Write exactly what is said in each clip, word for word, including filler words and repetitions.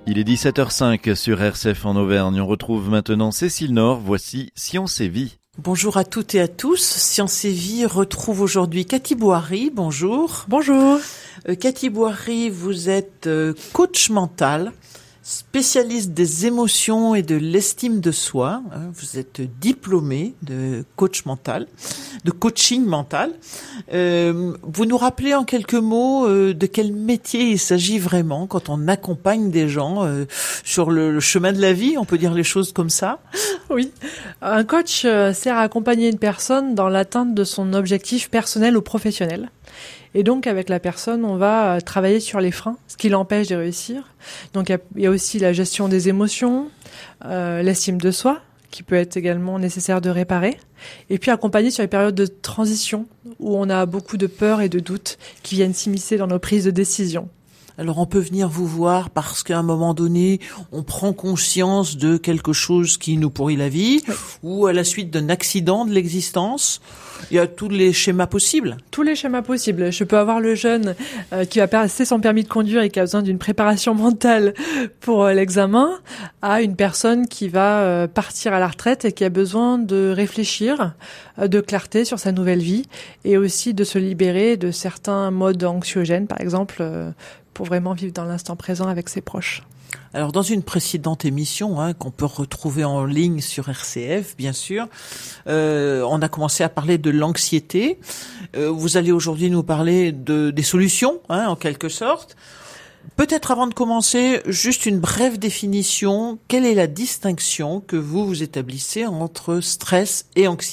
Il est dix-sept heures cinq sur R C F en Auvergne. On retrouve maintenant Cécile Nord. Voici Science et Vie. Bonjour à toutes et à tous. Science et Vie retrouve aujourd'hui Cathy Boiry. Bonjour. Bonjour. Euh, Cathy Boiry, vous êtes euh, coach mental, spécialiste des émotions et de l'estime de soi. Hein, vous êtes diplômée de coach mental, de coaching mental. Euh, vous nous rappelez en quelques mots euh, de quel métier il s'agit vraiment quand on accompagne des gens euh, sur le, le chemin de la vie, on peut dire les choses comme ça? Oui. Un coach euh, sert à accompagner une personne dans l'atteinte de son objectif personnel ou professionnel. Et donc, avec la personne, on va euh, travailler sur les freins, ce qui l'empêche de réussir. Donc, il y, y a aussi la gestion des émotions, euh, l'estime de soi, qui peut être également nécessaire de réparer. Et puis, accompagner sur les périodes de transition, où on a beaucoup de peurs et de doutes qui viennent s'immiscer dans nos prises de décision. Alors on peut venir vous voir parce qu'à un moment donné, on prend conscience de quelque chose qui nous pourrit la vie, oui. Ou à la suite d'un accident de l'existence. Il y a tous les schémas possibles. Tous les schémas possibles. Je peux avoir le jeune euh, qui va passer son permis de conduire et qui a besoin d'une préparation mentale pour euh, l'examen, à une personne qui va euh, partir à la retraite et qui a besoin de réfléchir, euh, de clarté sur sa nouvelle vie et aussi de se libérer de certains modes anxiogènes, par exemple, euh, pour vraiment vivre dans l'instant présent avec ses proches. Alors, dans une précédente émission, hein, qu'on peut retrouver en ligne sur R C F, bien sûr, euh, on a commencé à parler de l'anxiété. Euh, vous allez aujourd'hui nous parler de des solutions, hein, en quelque sorte. Peut-être avant de commencer, juste une brève définition. Quelle est la distinction que vous, vous établissez entre stress et anxiété ?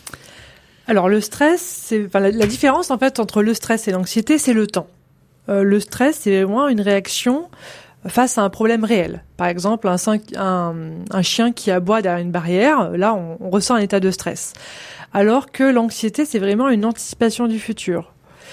Alors, le stress, c'est, enfin, la, la différence, en fait, entre le stress et l'anxiété, c'est le temps. Euh, le stress, c'est vraiment une réaction face à un problème réel. Par exemple, un, un, un chien qui aboie derrière une barrière, là, on, on ressent un état de stress. Alors que l'anxiété, c'est vraiment une anticipation du futur.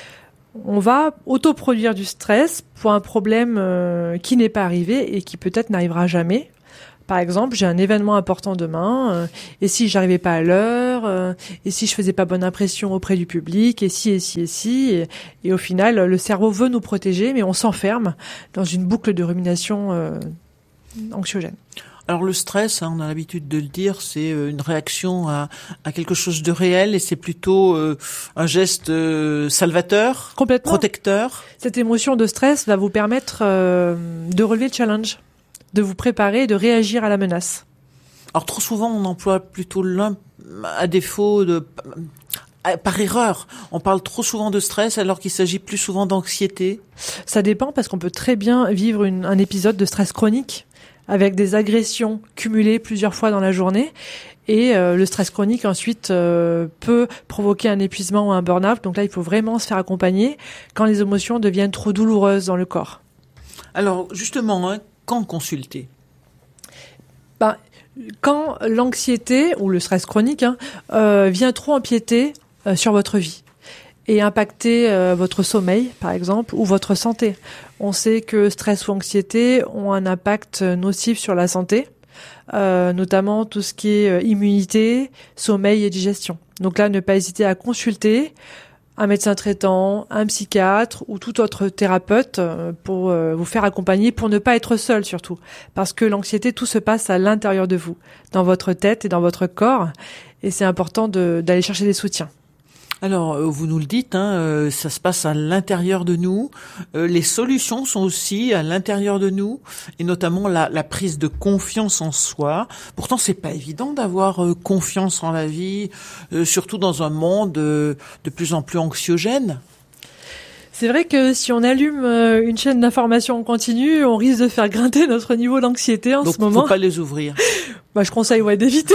On va autoproduire du stress pour un problème euh, qui n'est pas arrivé et qui peut-être n'arrivera jamais. Par exemple, j'ai un événement important demain, euh, et si j'arrivais pas à l'heure, euh, et si je faisais pas bonne impression auprès du public, et si, et si, et si, et, et au final, le cerveau veut nous protéger, mais on s'enferme dans une boucle de rumination euh, anxiogène. Alors le stress, hein, on a l'habitude de le dire, c'est une réaction à, à quelque chose de réel, et c'est plutôt euh, un geste euh, salvateur, complètement protecteur. Cette émotion de stress va vous permettre euh, de relever le challenge, de vous préparer et de réagir à la menace. Alors trop souvent, on emploie plutôt l'un à défaut de... par erreur. On parle trop souvent de stress alors qu'il s'agit plus souvent d'anxiété. Ça dépend parce qu'on peut très bien vivre une, un épisode de stress chronique avec des agressions cumulées plusieurs fois dans la journée. Et euh, le stress chronique ensuite euh, peut provoquer un épuisement ou un burn-out. Donc là, il faut vraiment se faire accompagner quand les émotions deviennent trop douloureuses dans le corps. Alors justement, hein, quand consulter ? Ben, quand l'anxiété ou le stress chronique hein, euh, vient trop empiéter euh, sur votre vie et impacter euh, votre sommeil, par exemple, ou votre santé. On sait que stress ou anxiété ont un impact nocif sur la santé, euh, notamment tout ce qui est euh, immunité, sommeil et digestion. Donc là, ne pas hésiter à consulter un médecin traitant, un psychiatre ou tout autre thérapeute pour euh, vous faire accompagner, pour ne pas être seul surtout. Parce que l'anxiété, tout se passe à l'intérieur de vous, dans votre tête et dans votre corps. Et c'est important de, d'aller chercher des soutiens. Alors, vous nous le dites, hein, euh, ça se passe à l'intérieur de nous. Euh, les solutions sont aussi à l'intérieur de nous, et notamment la, la prise de confiance en soi. Pourtant, c'est pas évident d'avoir euh, confiance en la vie, euh, surtout dans un monde euh, de plus en plus anxiogène. C'est vrai que si on allume euh, une chaîne d'information en continu, on risque de faire grimper notre niveau d'anxiété en Donc, ce moment. Donc, faut pas les ouvrir. Bah, je conseille ouais d'éviter.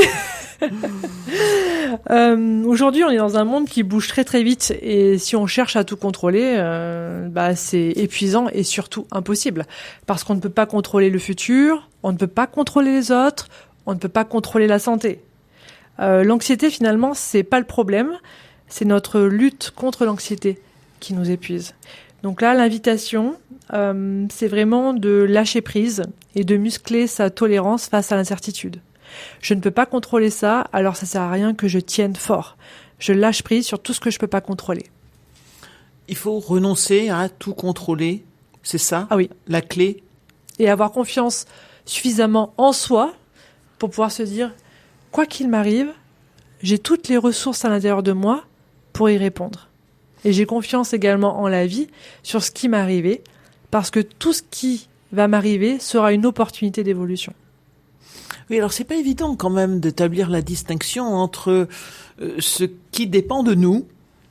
Euh, aujourd'hui, on est dans un monde qui bouge très très vite et si on cherche à tout contrôler, euh, bah c'est épuisant et surtout impossible parce qu'on ne peut pas contrôler le futur, on ne peut pas contrôler les autres, on ne peut pas contrôler la santé. Euh, l'anxiété, finalement, c'est pas le problème, c'est notre lutte contre l'anxiété qui nous épuise. Donc là, l'invitation, euh, c'est vraiment de lâcher prise et de muscler sa tolérance face à l'incertitude. Je ne peux pas contrôler ça, alors ça sert à rien que je tienne fort. Je lâche prise sur tout ce que je peux pas contrôler. Il faut renoncer à tout contrôler, c'est ça ? Ah oui. La clé ? et avoir confiance suffisamment en soi pour pouvoir se dire, quoi qu'il m'arrive, j'ai toutes les ressources à l'intérieur de moi pour y répondre. Et j'ai confiance également en la vie sur ce qui m'est arrivé, parce que tout ce qui va m'arriver sera une opportunité d'évolution. Oui, alors c'est pas évident quand même d'établir la distinction entre euh, ce qui dépend de nous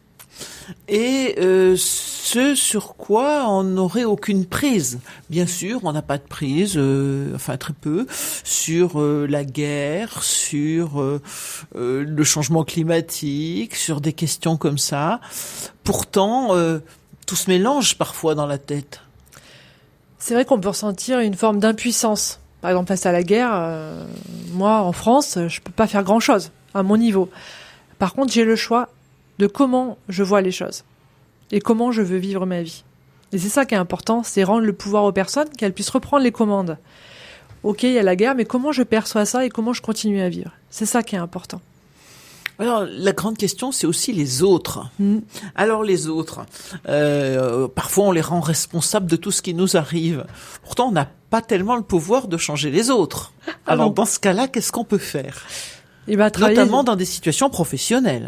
et euh, ce sur quoi on n'aurait aucune prise. Bien sûr, on n'a pas de prise, euh, enfin très peu, sur euh, la guerre, sur euh, euh, le changement climatique, sur des questions comme ça. Pourtant, euh, tout se mélange parfois dans la tête. C'est vrai qu'on peut ressentir une forme d'impuissance. Par exemple, face à la guerre, euh, moi, en France, je peux pas faire grand-chose à mon niveau. Par contre, j'ai le choix de comment je vois les choses et comment je veux vivre ma vie. Et c'est ça qui est important, c'est rendre le pouvoir aux personnes, qu'elles puissent reprendre les commandes. Ok, il y a la guerre, mais comment je perçois ça et comment je continue à vivre? C'est ça qui est important. Alors, la grande question, c'est aussi les autres. Mmh. Alors, les autres, euh, parfois on les rend responsables de tout ce qui nous arrive. Pourtant, on n'a pas tellement le pouvoir de changer les autres. Ah Alors, non. dans ce cas-là, qu'est-ce qu'on peut faire? Et ben, travailler... Notamment dans des situations professionnelles.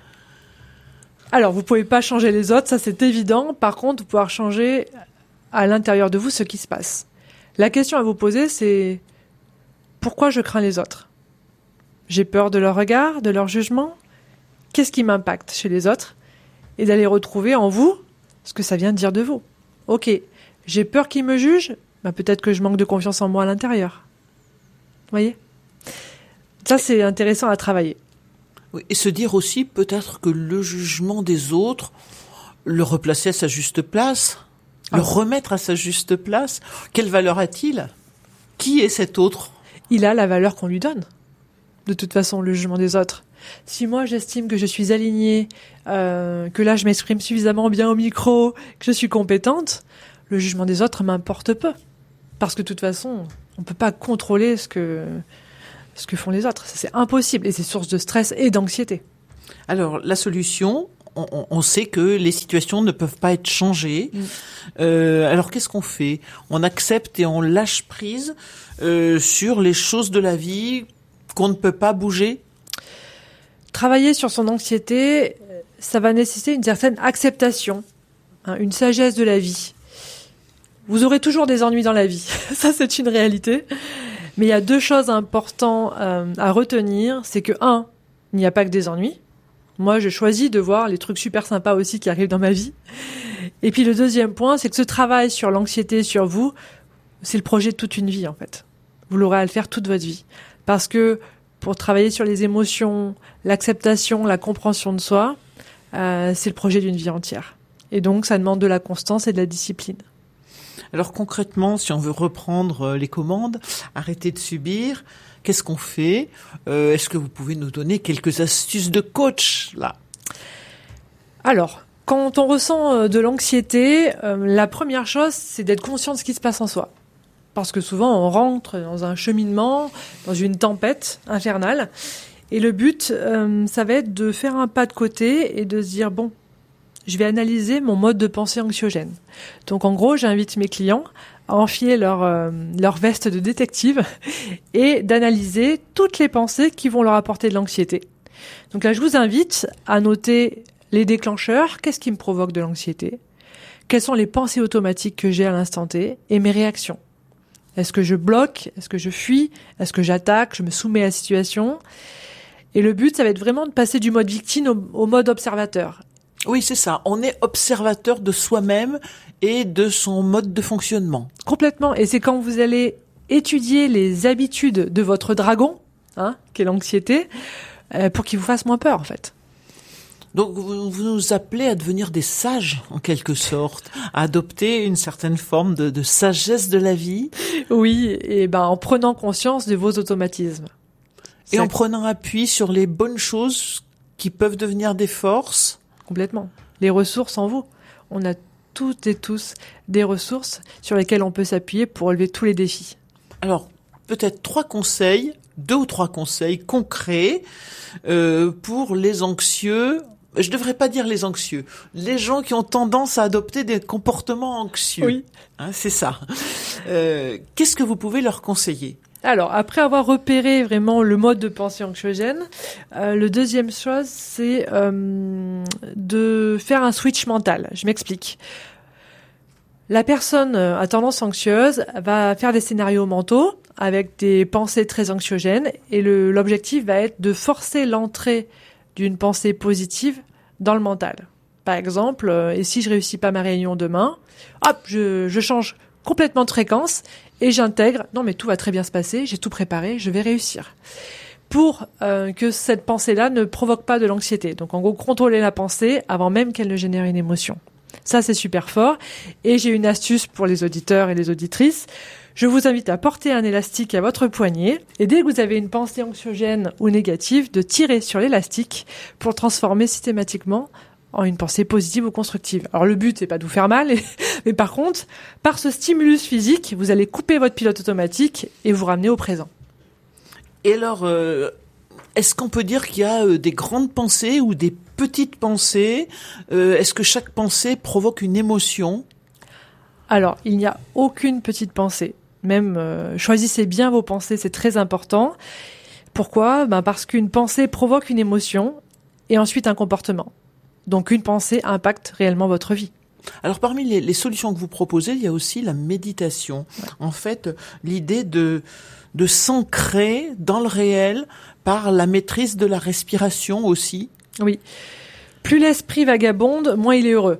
Alors, vous pouvez pas changer les autres, ça c'est évident. Par contre, vous pouvez changer à l'intérieur de vous ce qui se passe. La question à vous poser, c'est pourquoi je crains les autres? J'ai peur de leur regard, de leur jugement? Qu'est-ce qui m'impacte chez les autres? Et d'aller retrouver en vous ce que ça vient de dire de vous. Ok, j'ai peur qu'ils me jugent, ben peut-être que je manque de confiance en moi à l'intérieur. Vous voyez? Ça, c'est intéressant à travailler. Oui, et se dire aussi peut-être que le jugement des autres, le replacer à sa juste place, ah. le remettre à sa juste place, quelle valeur a-t-il? Qui est cet autre? Il a la valeur qu'on lui donne. De toute façon, le jugement des autres. Si moi, j'estime que je suis alignée, euh, que là, je m'exprime suffisamment bien au micro, que je suis compétente, le jugement des autres m'importe peu. Parce que de toute façon, on peut pas contrôler ce que, ce que font les autres. C'est impossible et c'est source de stress et d'anxiété. Alors, la solution, on, on sait que les situations ne peuvent pas être changées. Mmh. Euh, alors, qu'est-ce qu'on fait? On accepte et on lâche prise euh, sur les choses de la vie qu'on ne peut pas bouger? Travailler sur son anxiété, ça va nécessiter une certaine acceptation, hein, une sagesse de la vie. Vous aurez toujours des ennuis dans la vie, ça c'est une réalité. Mais il y a deux choses importantes euh, à retenir, c'est que un, il n'y a pas que des ennuis. Moi, je choisis de voir les trucs super sympas aussi qui arrivent dans ma vie. Et puis le deuxième point, c'est que ce travail sur l'anxiété, sur vous, c'est le projet de toute une vie en fait. Vous l'aurez à le faire toute votre vie. Parce que pour travailler sur les émotions, l'acceptation, la compréhension de soi, euh, c'est le projet d'une vie entière. Et donc, ça demande de la constance et de la discipline. Alors concrètement, si on veut reprendre les commandes, arrêter de subir, qu'est-ce qu'on fait? euh, Est-ce que vous pouvez nous donner quelques astuces de coach là? Alors, quand on ressent de l'anxiété, euh, la première chose, c'est d'être conscient de ce qui se passe en soi. Parce que souvent, on rentre dans un cheminement, dans une tempête infernale. Et le but, euh, ça va être de faire un pas de côté et de se dire, bon, je vais analyser mon mode de pensée anxiogène. Donc, en gros, j'invite mes clients à enfiler leur, euh, leur veste de détective et d'analyser toutes les pensées qui vont leur apporter de l'anxiété. Donc là, je vous invite à noter les déclencheurs. Qu'est-ce qui me provoque de l'anxiété? Quelles sont les pensées automatiques que j'ai à l'instant T et mes réactions? Est-ce que je bloque? Est-ce que je fuis? Est-ce que j'attaque? Je me soumets à la situation? Et le but, ça va être vraiment de passer du mode victime au, au mode observateur. Oui, c'est ça. On est observateur de soi-même et de son mode de fonctionnement. Complètement. Et c'est quand vous allez étudier les habitudes de votre dragon, hein, qui est l'anxiété, euh, pour qu'il vous fasse moins peur, en fait. Donc, vous, vous nous appelez à devenir des sages, en quelque sorte, à adopter une certaine forme de, de sagesse de la vie. Oui, et ben en prenant conscience de vos automatismes. Et en prenant appui sur les bonnes choses qui peuvent devenir des forces. Complètement. Les ressources en vous. On a toutes et tous des ressources sur lesquelles on peut s'appuyer pour relever tous les défis. Alors, peut-être trois conseils, deux ou trois conseils concrets euh, pour les anxieux je devrais pas dire les anxieux, les gens qui ont tendance à adopter des comportements anxieux. Oui. Hein, c'est ça. Euh, qu'est-ce que vous pouvez leur conseiller? Alors, après avoir repéré vraiment le mode de pensée anxiogène, euh, le deuxième chose, c'est euh, de faire un switch mental. Je m'explique. La personne à tendance anxieuse va faire des scénarios mentaux avec des pensées très anxiogènes et le, l'objectif va être de forcer l'entrée d'une pensée positive dans le mental. Par exemple, euh, et si je réussis pas ma réunion demain, hop, je, je change complètement de fréquence et j'intègre, non mais tout va très bien se passer, j'ai tout préparé, je vais réussir. Pour euh, que cette pensée-là ne provoque pas de l'anxiété. Donc en gros, contrôler la pensée avant même qu'elle ne génère une émotion. Ça, c'est super fort. Et j'ai une astuce pour les auditeurs et les auditrices. Je vous invite à porter un élastique à votre poignet et dès que vous avez une pensée anxiogène ou négative, de tirer sur l'élastique pour le transformer systématiquement en une pensée positive ou constructive. Alors le but, c'est pas de vous faire mal, mais par contre, par ce stimulus physique, vous allez couper votre pilote automatique et vous ramener au présent. Et alors, euh, est-ce qu'on peut dire qu'il y a euh, des grandes pensées ou des petites pensées? euh, Est-ce que chaque pensée provoque une émotion? Alors, il n'y a aucune petite pensée. Même, euh, choisissez bien vos pensées, c'est très important. Pourquoi? Ben parce qu'une pensée provoque une émotion et ensuite un comportement. Donc une pensée impacte réellement votre vie. Alors parmi les, les solutions que vous proposez, il y a aussi la méditation. Ouais. En fait, l'idée de, de s'ancrer dans le réel par la maîtrise de la respiration aussi. Oui. Plus l'esprit vagabonde, moins il est heureux.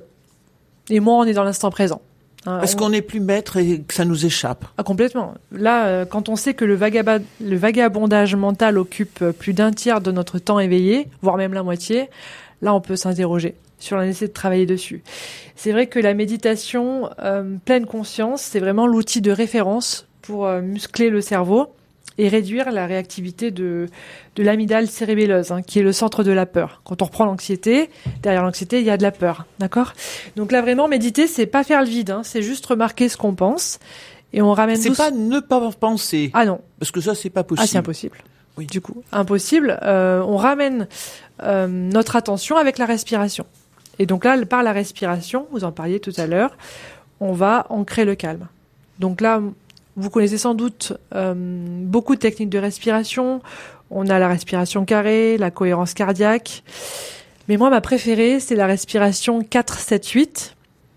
Et moins on est dans l'instant présent. Hein, Parce on... qu'on n'est plus maître et que ça nous échappe. Ah, complètement. Là, euh, quand on sait que le, vagab... le vagabondage mental occupe plus d'un tiers de notre temps éveillé, voire même la moitié, là, on peut s'interroger sur la nécessité de travailler dessus. C'est vrai que la méditation euh, pleine conscience, c'est vraiment l'outil de référence pour euh, muscler le cerveau et réduire la réactivité de, de l'amygdale cérébelleuse, hein, qui est le centre de la peur. Quand on reprend l'anxiété, derrière l'anxiété, il y a de la peur, d'accord? Donc là, vraiment, méditer, c'est pas faire le vide, hein, c'est juste remarquer ce qu'on pense et on ramène. C'est douce... pas ne pas penser. Ah non. Parce que ça, c'est pas possible. Ah, c'est impossible. Oui. Du coup, impossible. Euh, on ramène euh, notre attention avec la respiration. Et donc là, par la respiration, vous en parliez tout à l'heure, on va ancrer le calme. Donc là, vous connaissez sans doute euh, beaucoup de techniques de respiration. On a la respiration carrée, la cohérence cardiaque. Mais moi, ma préférée, c'est la respiration quatre sept huit.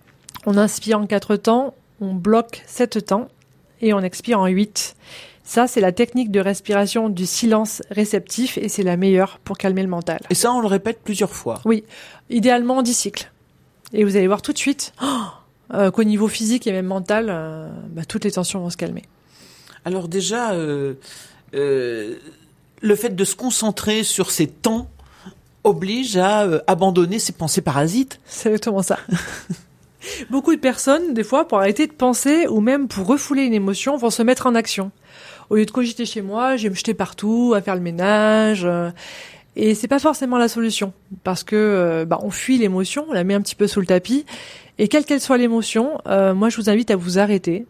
On inspire en quatre temps, on bloque sept temps et on expire en huit. Ça, c'est la technique de respiration du silence réceptif et c'est la meilleure pour calmer le mental. Et ça, on le répète plusieurs fois. Oui, idéalement dix cycles. Et vous allez voir tout de suite oh, euh, qu'au niveau physique et même mental, euh, bah, toutes les tensions vont se calmer. Alors déjà, euh, euh, le fait de se concentrer sur ces temps oblige à euh, abandonner ses pensées parasites. C'est exactement ça. Beaucoup de personnes, des fois, pour arrêter de penser ou même pour refouler une émotion, vont se mettre en action. Au lieu de cogiter chez moi, je vais me jeter partout, à faire le ménage. Euh, et c'est pas forcément la solution. Parce que euh, bah, on fuit l'émotion, on la met un petit peu sous le tapis. Et quelle qu'elle soit l'émotion, euh, moi je vous invite à vous arrêter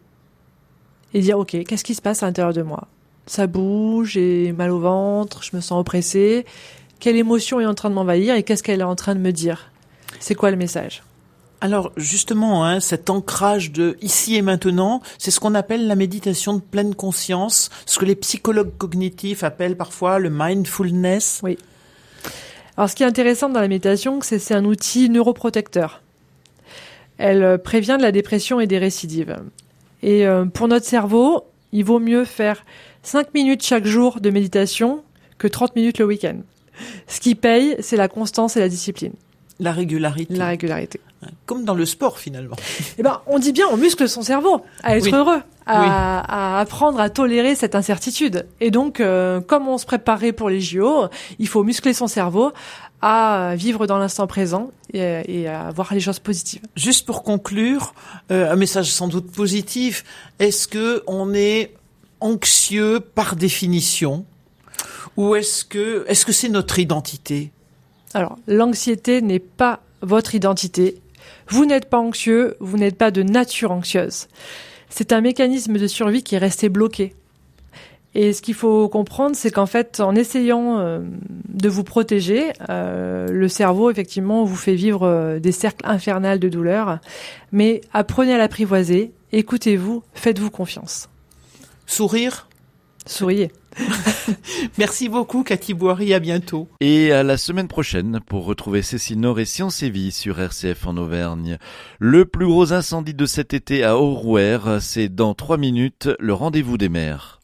et dire ok, qu'est-ce qui se passe à l'intérieur de moi? Ça bouge, j'ai mal au ventre, je me sens oppressée. Quelle émotion est en train de m'envahir et qu'est-ce qu'elle est en train de me dire? C'est quoi le message? Alors justement, hein, cet ancrage de ici et maintenant, c'est ce qu'on appelle la méditation de pleine conscience, ce que les psychologues cognitifs appellent parfois le mindfulness. Oui. Alors ce qui est intéressant dans la méditation, c'est que c'est un outil neuroprotecteur. Elle prévient de la dépression et des récidives. Et euh, pour notre cerveau, il vaut mieux faire cinq minutes chaque jour de méditation que trente minutes le week-end. Ce qui paye, c'est la constance et la discipline. La régularité. La régularité. Comme dans le sport, finalement. Eh ben, on dit bien, on muscle son cerveau à être oui. heureux, à, oui. à apprendre à tolérer cette incertitude. Et donc, euh, comme on se préparait pour les J O, il faut muscler son cerveau à vivre dans l'instant présent et, et à voir les choses positives. Juste pour conclure, euh, un message sans doute positif. Est-ce que on est anxieux par définition, ou est-ce que est-ce que c'est notre identité? Alors, l'anxiété n'est pas votre identité. Vous n'êtes pas anxieux, vous n'êtes pas de nature anxieuse. C'est un mécanisme de survie qui est resté bloqué. Et ce qu'il faut comprendre, c'est qu'en fait, en essayant euh, de vous protéger, euh, le cerveau, effectivement, vous fait vivre euh, des cercles infernales de douleur. Mais apprenez à l'apprivoiser, écoutez-vous, faites-vous confiance. Sourire. Souriez. Merci beaucoup, Cathy Boiry. À bientôt. Et à la semaine prochaine pour retrouver Cécile Nord et Science et Vie sur R C F en Auvergne. Le plus gros incendie de cet été à Aurouer, c'est dans trois minutes, le rendez-vous des maires.